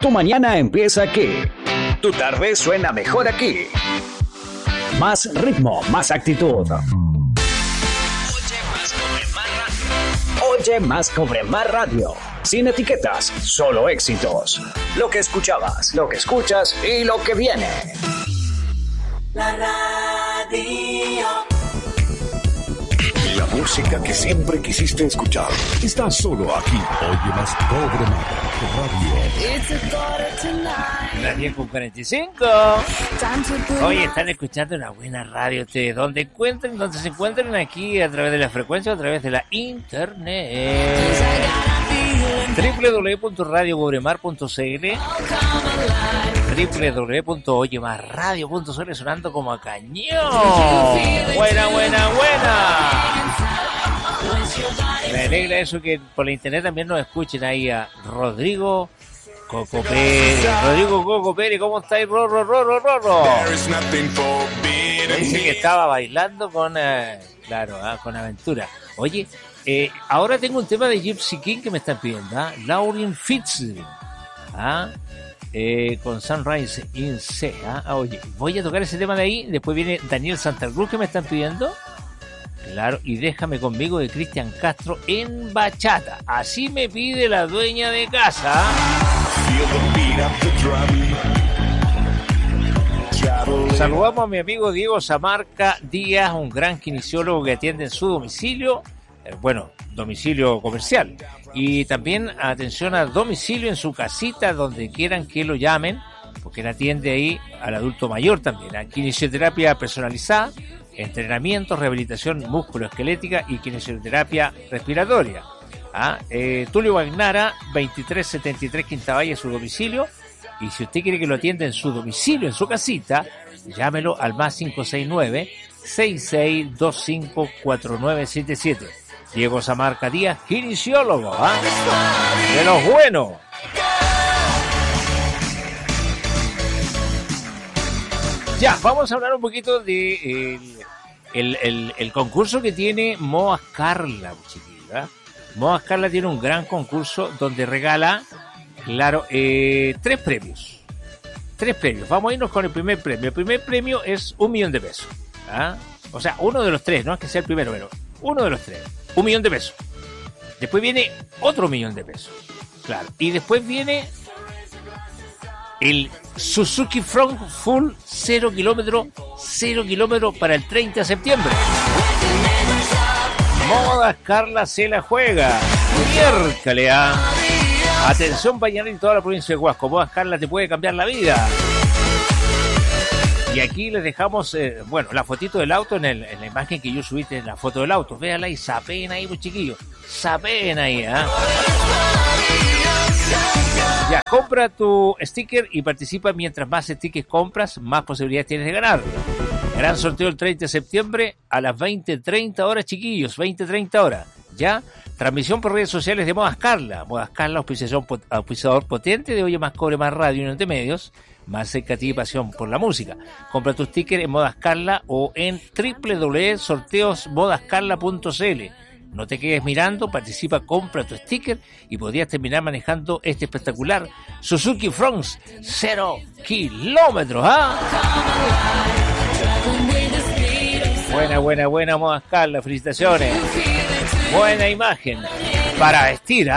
Tu mañana empieza aquí. Tu tarde suena mejor aquí. Más ritmo, más actitud. Oye Más Cobre Más Radio. Sin etiquetas, solo éxitos. Lo que escuchabas, lo que escuchas y lo que viene. La radio. La música que siempre quisiste escuchar está solo aquí. Oye Más Cobre Más Radio. Las 10:45. Hoy están escuchando una buena radio ustedes. Donde se encuentren aquí a través de la frecuencia o a través de la internet. www.radiocobремar.cl www.oyemasradio.cl sonando como a cañón. Buena. Me alegra eso que por la internet también nos escuchen ahí a Rodrigo Coco Pérez. Rodrigo Coco Pérez, ¿cómo estáis, Rorro? Dice que estaba bailando con, con aventura. Oye, ahora tengo un tema de Gypsy King que me están pidiendo, Lauryn Fitz, con Sunrise in Sea. Oye, voy a tocar ese tema de ahí. Después viene Daniel Santa Cruz que me están pidiendo. Claro, y Déjame Conmigo de Cristian Castro en bachata. Así me pide la dueña de casa. Saludamos a mi amigo Diego Samarca Díaz, un gran kinesiólogo que atiende en su domicilio, domicilio comercial. Y también atención a domicilio en su casita, donde quieran que lo llamen, porque él atiende ahí al adulto mayor también. A kinesioterapia personalizada, entrenamiento, rehabilitación músculo-esquelética y kinesioterapia respiratoria. Tulio Bagnara, 2373 Quinta Valle, su domicilio. Y si usted quiere que lo atienda en su domicilio, en su casita, llámelo al más 569-6625-4977. Diego Samarca Díaz, kinesiólogo, de los buenos. Ya, vamos a hablar un poquito de el concurso que tiene Moas Carla, chiquilla. Moas Carla tiene un gran concurso donde regala, tres premios. Vamos a irnos con el primer premio. El primer premio es $1.000.000. O sea, uno de los tres, no es que sea el primero, pero uno de los tres. $1.000.000. Después viene otro $1.000.000. Claro. Y después viene el Suzuki Front Full 0 kilómetro para el 30 de septiembre. Modas Carla se la juega. Miércale, Atención, Pañal y toda la provincia de Huasco. Modas Carla te puede cambiar la vida. Y aquí les dejamos, la fotito del auto en la imagen que yo subí en la foto del auto. Véanla y sapeen ahí, pues chiquillos. Sapeen ahí, Ya, compra tu sticker y participa. Mientras más stickers compras, más posibilidades tienes de ganar. Gran sorteo el 30 de septiembre a las 20:30 horas, chiquillos. 20:30 horas. Ya, transmisión por redes sociales de Modas Carla. Modas Carla, auspiciador potente de Oye Más Cobre Más Radio y de medios. Más cerca a ti, pasión por la música. Compra tu sticker en Modas Carla o en www.sorteosmodascarla.cl. No te quedes mirando, participa, compra tu sticker y podrías terminar manejando este espectacular Suzuki Fronts 0 kilómetros. Buena, Modas Carla, felicitaciones. Buena imagen para vestir,